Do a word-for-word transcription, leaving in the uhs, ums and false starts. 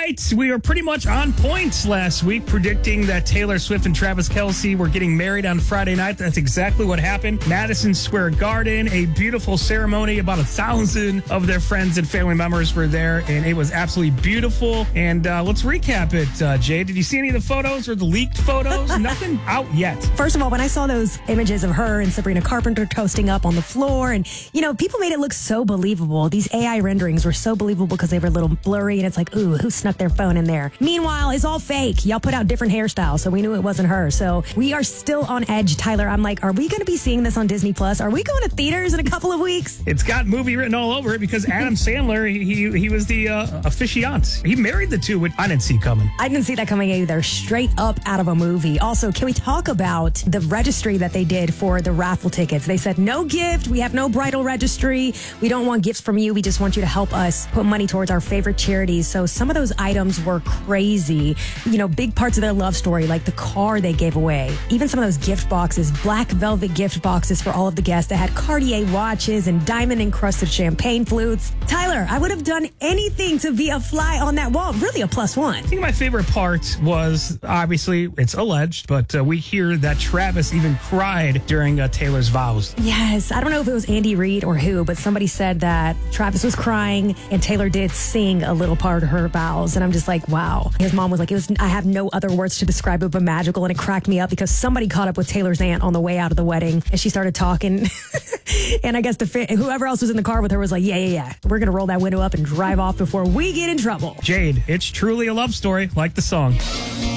right. We were pretty much on point last week predicting that Taylor Swift and Travis Kelce were getting married on Friday night. That's exactly what happened. Madison Square Garden, a beautiful ceremony. About a thousand of their friends and family members were there, and it was absolutely beautiful. And uh, let's recap it, uh, Jay. Did you see any of the photos or the leaked photos? Nothing out yet. First of all, when I saw those images of her and Sabrina Carpenter toasting up on the floor, and, you know, people made it look so believable. These A I renderings were so believable because they were a little blurry, and it's like, ooh, who snuck their phone in there? Meanwhile, it's all fake. Y'all put out different hairstyles, so we knew it wasn't her. So we are still on edge, Tyler. I'm like, are we going to be seeing this on Disney Plus? Are we going to theaters in a couple of weeks? It's got movie written all over it because Adam Sandler, he he, he was the uh, officiant. He married the two, which I didn't see coming. I didn't see that coming either. Straight up out of a movie. Also, can we talk about the registry that they did for the raffle tickets? They said, no gift. We have no bridal registry. We don't want gifts from you. We just want you to help us put money towards our favorite charities. So some of those items were crazy. You know, big parts of their love story, like the car they gave away. Even some of those gift boxes, black velvet gift boxes for all of the guests that had Cartier watches and diamond encrusted champagne flutes. Tyler, I would have done anything to be a fly on that wall. Really a plus one. I think my favorite part was, obviously, it's alleged, but uh, we hear that Travis even cried during uh, Taylor's vows. Yes. I don't know if it was Andy Reid or who, but somebody said that Travis was crying and Taylor did sing a little part of her vows. And I'm just like, wow. His mom was like, it was. I have no other words to describe it but magical. And it cracked me up because somebody caught up with Taylor's aunt on the way out of the wedding and she started talking. And I guess the fa- whoever else was in the car with her was like, yeah, yeah, yeah. We're going to roll that window up and drive off before we get in trouble. Jade, it's truly a love story, like the song.